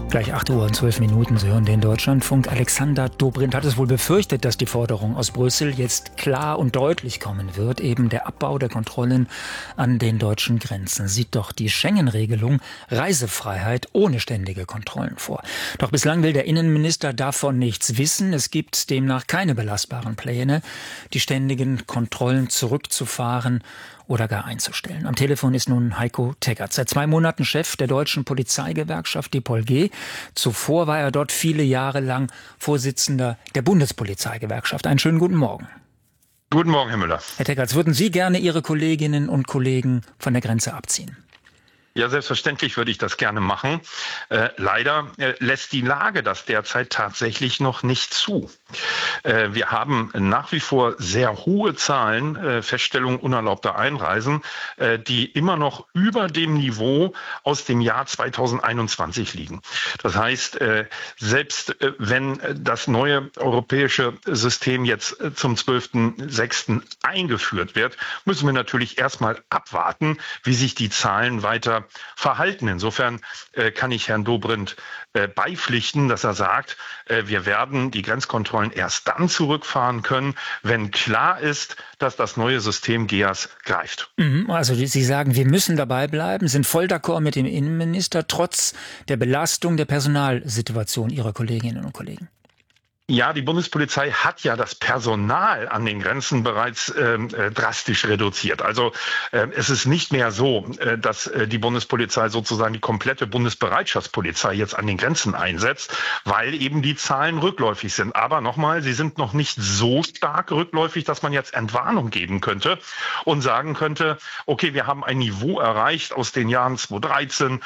Gleich 8 Uhr und 12 Minuten. Sie hören den Deutschlandfunk. Alexander Dobrindt hat es wohl befürchtet, dass die Forderung aus Brüssel jetzt klar und deutlich kommen wird. Eben der Abbau der Kontrollen an den deutschen Grenzen. Sieht doch die Schengen-Regelung Reisefreiheit ohne ständige Kontrollen vor. Doch bislang will der Innenminister davon nichts wissen. Es gibt demnach keine belastbaren Pläne, die ständigen Kontrollen zurückzufahren oder gar einzustellen. Am Telefon ist nun Heiko Teckert, seit 2 Monaten Chef der deutschen Polizeigewerkschaft DPOLG. Zuvor war er dort viele Jahre lang Vorsitzender der Bundespolizeigewerkschaft. Einen schönen guten Morgen. Guten Morgen, Herr Müller. Herr Teckert, würden Sie gerne Ihre Kolleginnen und Kollegen von der Grenze abziehen? Ja, selbstverständlich würde ich das gerne machen. Leider lässt die Lage das derzeit tatsächlich noch nicht zu. Wir haben nach wie vor sehr hohe Zahlen, Feststellung unerlaubter Einreisen, die immer noch über dem Niveau aus dem Jahr 2021 liegen. Das heißt, selbst wenn das neue europäische System jetzt zum 12.06. eingeführt wird, müssen wir natürlich erstmal abwarten, wie sich die Zahlen weiter verhalten. Insofern kann ich Herrn Dobrindt beipflichten, dass er sagt, wir werden die Grenzkontrollen erst dann zurückfahren können, wenn klar ist, dass das neue System GEAS greift. Also Sie sagen, wir müssen dabei bleiben, sind voll d'accord mit dem Innenminister, trotz der Belastung der Personalsituation Ihrer Kolleginnen und Kollegen. Ja, die Bundespolizei hat ja das Personal an den Grenzen bereits drastisch reduziert. Also es ist nicht mehr so, dass die Bundespolizei sozusagen die komplette Bundesbereitschaftspolizei jetzt an den Grenzen einsetzt, weil eben die Zahlen rückläufig sind. Aber nochmal, sie sind noch nicht so stark rückläufig, dass man jetzt Entwarnung geben könnte und sagen könnte, okay, wir haben ein Niveau erreicht aus den Jahren 2013,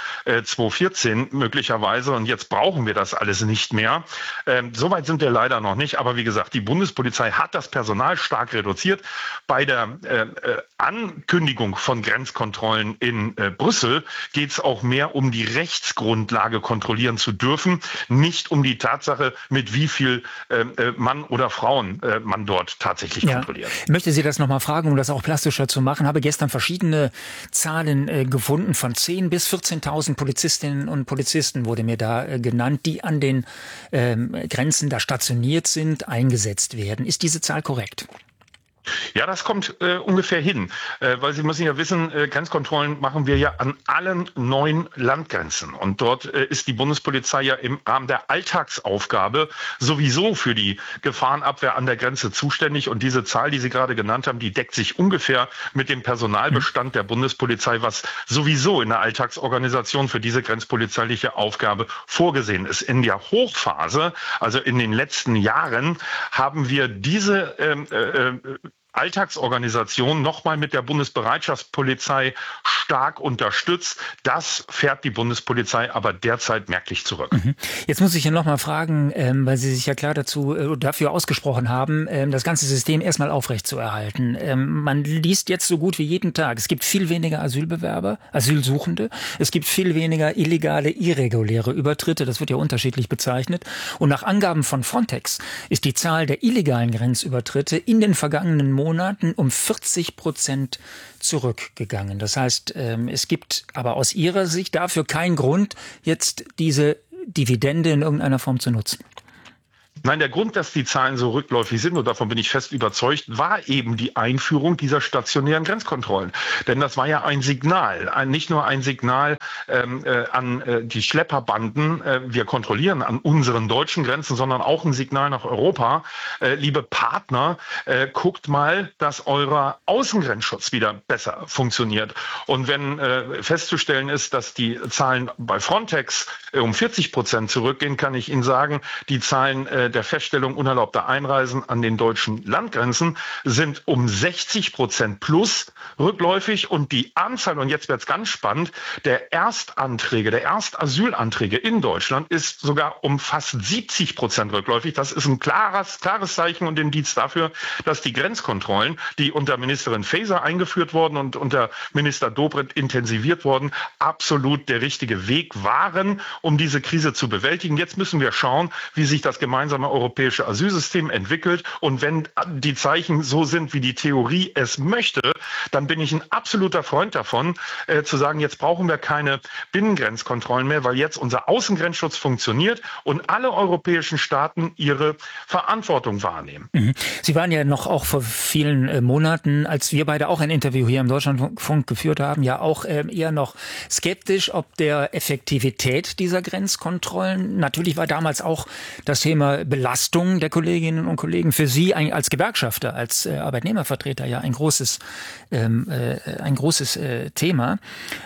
2014 möglicherweise und jetzt brauchen wir das alles nicht mehr. Soweit sind wir leider noch nicht, aber wie gesagt, die Bundespolizei hat das Personal stark reduziert. Bei der Ankündigung von Grenzkontrollen in Brüssel geht es auch mehr um die Rechtsgrundlage kontrollieren zu dürfen, nicht um die Tatsache, mit wie viel Mann oder Frauen man dort tatsächlich kontrolliert. Ich möchte Sie das nochmal fragen, um das auch plastischer zu machen. Habe gestern verschiedene Zahlen gefunden, von 10.000 bis 14.000 Polizistinnen und Polizisten wurde mir da genannt, die an den Grenzen da stationiert sind, eingesetzt werden. Ist diese Zahl korrekt? Ja, das kommt ungefähr hin, weil Sie müssen ja wissen, Grenzkontrollen machen wir ja an allen 9 Landgrenzen. Und dort ist die Bundespolizei ja im Rahmen der Alltagsaufgabe sowieso für die Gefahrenabwehr an der Grenze zuständig. Und diese Zahl, die Sie gerade genannt haben, die deckt sich ungefähr mit dem Personalbestand der Bundespolizei, was sowieso in der Alltagsorganisation für diese grenzpolizeiliche Aufgabe vorgesehen ist. In der Hochphase, also in den letzten Jahren, haben wir diese Alltagsorganisation nochmal mit der Bundesbereitschaftspolizei stark unterstützt. Das fährt die Bundespolizei aber derzeit merklich zurück. Jetzt muss ich ja nochmal fragen, weil Sie sich ja klar dafür ausgesprochen haben, das ganze System erstmal aufrechtzuerhalten. Man liest jetzt so gut wie jeden Tag, es gibt viel weniger Asylbewerber, Asylsuchende, es gibt viel weniger illegale, irreguläre Übertritte, das wird ja unterschiedlich bezeichnet. Und nach Angaben von Frontex ist die Zahl der illegalen Grenzübertritte in den vergangenen Monaten um 40% zurückgegangen. Das heißt, es gibt aber aus Ihrer Sicht dafür keinen Grund, jetzt diese Dividende in irgendeiner Form zu nutzen. Nein, der Grund, dass die Zahlen so rückläufig sind, und davon bin ich fest überzeugt, war eben die Einführung dieser stationären Grenzkontrollen. Denn das war ja ein Signal, nicht nur ein Signal an die Schlepperbanden, wir kontrollieren an unseren deutschen Grenzen, sondern auch ein Signal nach Europa. Liebe Partner, guckt mal, dass euer Außengrenzschutz wieder besser funktioniert. Und wenn festzustellen ist, dass die Zahlen bei Frontex um 40% zurückgehen, kann ich Ihnen sagen, die Zahlen der Feststellung unerlaubter Einreisen an den deutschen Landgrenzen sind um 60% plus rückläufig und die Anzahl, und jetzt wird es ganz spannend, der Erstasylanträge in Deutschland ist sogar um fast 70% rückläufig. Das ist ein klares Zeichen und Indiz dafür, dass die Grenzkontrollen, die unter Ministerin Faeser eingeführt wurden und unter Minister Dobrindt intensiviert wurden, absolut der richtige Weg waren, um diese Krise zu bewältigen. Jetzt müssen wir schauen, wie sich das gemeinsam gemeinsame europäische Asylsystem entwickelt. Und wenn die Zeichen so sind, wie die Theorie es möchte, dann bin ich ein absoluter Freund davon, zu sagen, jetzt brauchen wir keine Binnengrenzkontrollen mehr, weil jetzt unser Außengrenzschutz funktioniert und alle europäischen Staaten ihre Verantwortung wahrnehmen. Sie waren ja noch auch vor vielen Monaten, als wir beide auch ein Interview hier im Deutschlandfunk geführt haben, ja auch eher noch skeptisch, ob der Effektivität dieser Grenzkontrollen. Natürlich war damals auch das Thema Belastung der Kolleginnen und Kollegen für Sie als Gewerkschafter, als Arbeitnehmervertreter ja ein großes Thema.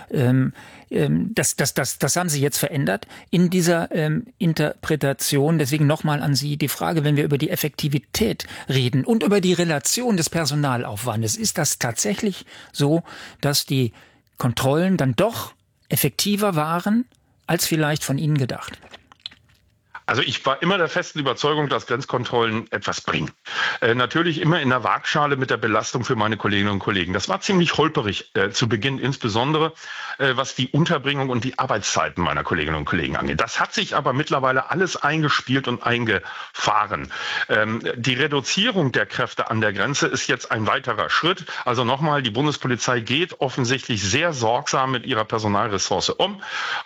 Das haben Sie jetzt verändert in dieser Interpretation. Deswegen nochmal an Sie die Frage, wenn wir über die Effektivität reden und über die Relation des Personalaufwandes, ist das tatsächlich so, dass die Kontrollen dann doch effektiver waren, als vielleicht von Ihnen gedacht? Also ich war immer der festen Überzeugung, dass Grenzkontrollen etwas bringen. Natürlich immer in der Waagschale mit der Belastung für meine Kolleginnen und Kollegen. Das war ziemlich holperig zu Beginn, insbesondere was die Unterbringung und die Arbeitszeiten meiner Kolleginnen und Kollegen angeht. Das hat sich aber mittlerweile alles eingespielt und eingefahren. Die Reduzierung der Kräfte an der Grenze ist jetzt ein weiterer Schritt. Also nochmal, die Bundespolizei geht offensichtlich sehr sorgsam mit ihrer Personalressource um.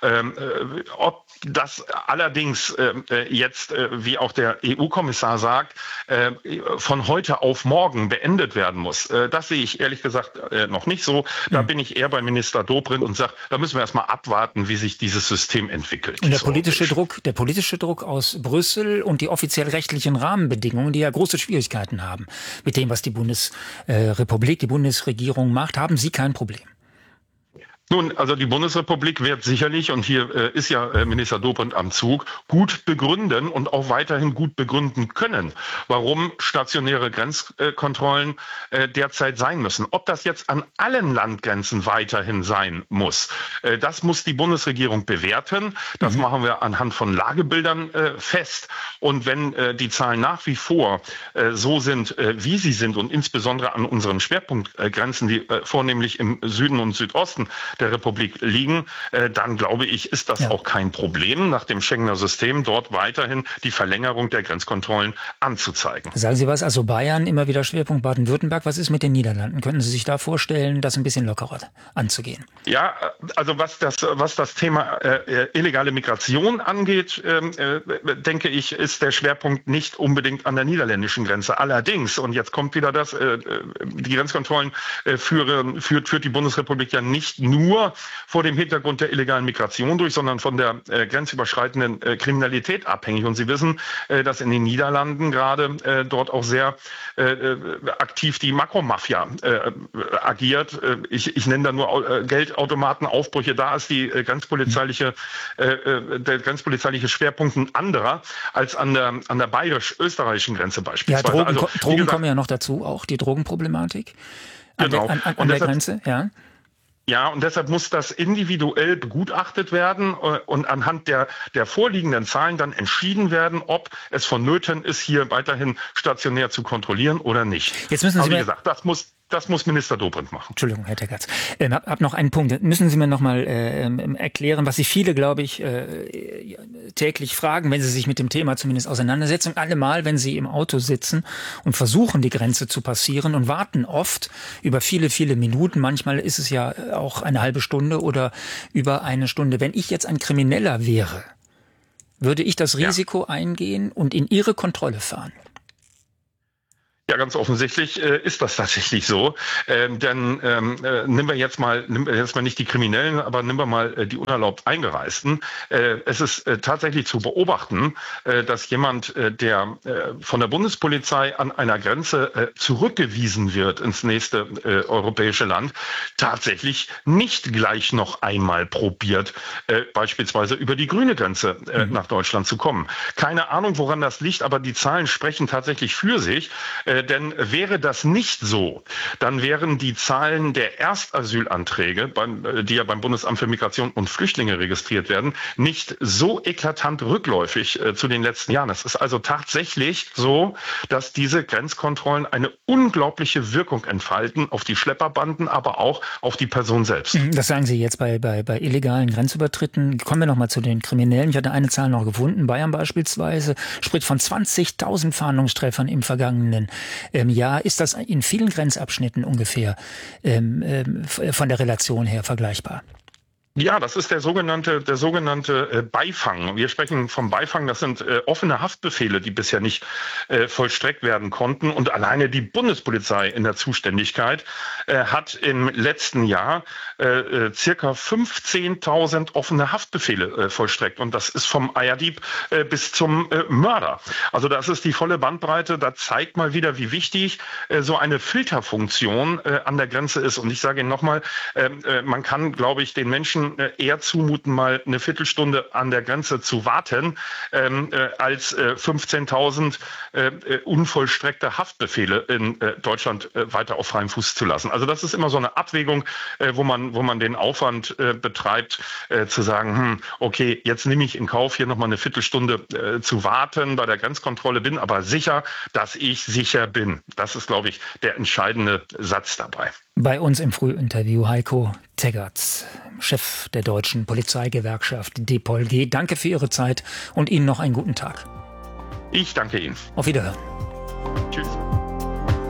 Ob das allerdings jetzt, wie auch der EU-Kommissar sagt, von heute auf morgen beendet werden muss. Das sehe ich ehrlich gesagt noch nicht so. Da bin ich eher bei Minister Dobrindt und sage, da müssen wir erstmal abwarten, wie sich dieses System entwickelt. Und der politische Druck aus Brüssel und die offiziell rechtlichen Rahmenbedingungen, die ja große Schwierigkeiten haben mit dem, was die Bundesrepublik, die Bundesregierung macht, haben Sie kein Problem? Nun, also die Bundesrepublik wird sicherlich, und hier ist ja Minister Dobrindt am Zug, gut begründen und auch weiterhin gut begründen können, warum stationäre Grenzkontrollen derzeit sein müssen. Ob das jetzt an allen Landgrenzen weiterhin sein muss, das muss die Bundesregierung bewerten. Das machen wir anhand von Lagebildern fest. Und wenn die Zahlen nach wie vor so sind, wie sie sind, und insbesondere an unseren Schwerpunktgrenzen, die vornehmlich im Süden und Südosten der Republik liegen, dann glaube ich, ist das auch kein Problem, nach dem Schengener System dort weiterhin die Verlängerung der Grenzkontrollen anzuzeigen. Sagen Sie was, also Bayern, immer wieder Schwerpunkt Baden-Württemberg. Was ist mit den Niederlanden? Könnten Sie sich da vorstellen, das ein bisschen lockerer anzugehen? Ja, also was das Thema illegale Migration angeht, denke ich, ist der Schwerpunkt nicht unbedingt an der niederländischen Grenze. Allerdings, und jetzt kommt wieder das, die Grenzkontrollen führt die Bundesrepublik ja nicht nur vor dem Hintergrund der illegalen Migration durch, sondern von der grenzüberschreitenden Kriminalität abhängig. Und Sie wissen, dass in den Niederlanden gerade dort auch sehr aktiv die Makromafia agiert. Ich nenne da nur Geldautomatenaufbrüche. Da ist der grenzpolizeiliche Schwerpunkt ein anderer als an der bayerisch-österreichischen Grenze beispielsweise. Ja, Drogen kommen ja noch dazu, auch die Drogenproblematik an der Grenze, ja. Ja, und deshalb muss das individuell begutachtet werden und anhand der vorliegenden Zahlen dann entschieden werden, ob es vonnöten ist, hier weiterhin stationär zu kontrollieren oder nicht. Jetzt müssen Sie wie gesagt, das muss Minister Dobrindt machen. Entschuldigung, Herr Teggerts. Hab noch einen Punkt. Müssen Sie mir noch mal erklären, was sich viele, glaube ich, täglich fragen, wenn sie sich mit dem Thema zumindest auseinandersetzen. Und allemal, wenn sie im Auto sitzen und versuchen, die Grenze zu passieren und warten oft über viele, viele Minuten. Manchmal ist es ja auch eine halbe Stunde oder über eine Stunde. Wenn ich jetzt ein Krimineller wäre, würde ich das Risiko eingehen und in Ihre Kontrolle fahren? Ja, ganz offensichtlich ist das tatsächlich so. Denn nehmen wir jetzt mal nicht die Kriminellen, aber nehmen wir mal die unerlaubt Eingereisten. Es ist tatsächlich zu beobachten, dass jemand, der von der Bundespolizei an einer Grenze zurückgewiesen wird ins nächste europäische Land, tatsächlich nicht gleich noch einmal probiert, beispielsweise über die grüne Grenze nach Deutschland zu kommen. Keine Ahnung, woran das liegt, aber die Zahlen sprechen tatsächlich für sich. Denn wäre das nicht so, dann wären die Zahlen der Erstasylanträge, die ja beim Bundesamt für Migration und Flüchtlinge registriert werden, nicht so eklatant rückläufig zu den letzten Jahren. Es ist also tatsächlich so, dass diese Grenzkontrollen eine unglaubliche Wirkung entfalten auf die Schlepperbanden, aber auch auf die Person selbst. Das sagen Sie jetzt bei illegalen Grenzübertritten. Kommen wir noch mal zu den Kriminellen. Ich hatte eine Zahl noch gefunden. Bayern beispielsweise spricht von 20.000 Fahndungstreffern im vergangenen Jahr. Ist das in vielen Grenzabschnitten ungefähr von der Relation her vergleichbar? Ja, das ist der sogenannte Beifang. Wir sprechen vom Beifang. Das sind offene Haftbefehle, die bisher nicht vollstreckt werden konnten. Und alleine die Bundespolizei in der Zuständigkeit hat im letzten Jahr circa 15.000 offene Haftbefehle vollstreckt. Und das ist vom Eierdieb bis zum Mörder. Also das ist die volle Bandbreite. Da zeigt mal wieder, wie wichtig so eine Filterfunktion an der Grenze ist. Und ich sage Ihnen nochmal, man kann, glaube ich, den Menschen eher zumuten, mal eine Viertelstunde an der Grenze zu warten, als 15.000 unvollstreckte Haftbefehle in Deutschland weiter auf freiem Fuß zu lassen. Also das ist immer so eine Abwägung, wo man den Aufwand betreibt, zu sagen, okay, jetzt nehme ich in Kauf, hier nochmal eine Viertelstunde zu warten bei der Grenzkontrolle, bin aber sicher, dass ich sicher bin. Das ist, glaube ich, der entscheidende Satz dabei. Bei uns im Frühinterview Heiko Teggerts, Chef der deutschen Polizeigewerkschaft DPOLG. Danke für Ihre Zeit und Ihnen noch einen guten Tag. Ich danke Ihnen. Auf Wiederhören.